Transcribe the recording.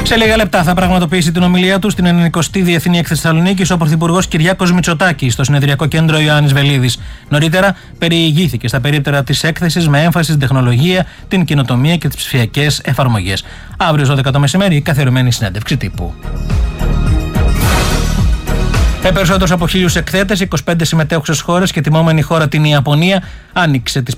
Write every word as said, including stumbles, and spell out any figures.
Σε λίγα λεπτά θα πραγματοποιήσει την ομιλία του στην ενενηκοστή Διεθνή Έκθεση Θεσσαλονίκης ο Πρωθυπουργός Κυριάκος Μητσοτάκης στο συνεδριακό κέντρο Ιωάννης Βελίδης. Νωρίτερα περιηγήθηκε στα περίπτερα της έκθεσης με έμφαση στην τεχνολογία, την καινοτομία και τις ψηφιακές εφαρμογές. Αύριο στις δώδεκα το μεσημέρι η καθιερωμένη συνέντευξη τύπου. Με περισσότερους από χίλιους εκθέτες, είκοσι πέντε συμμετέχουσες χώρες και τιμόμενη χώρα την Ιαπωνία άνοιξε τις